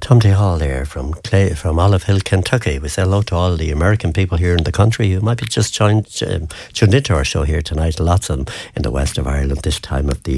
Tom T. Hall there from Olive Hill, Kentucky. We say hello to all the American people here in the country who might be just tuned into our show here tonight. Lots of them in the west of Ireland this time of the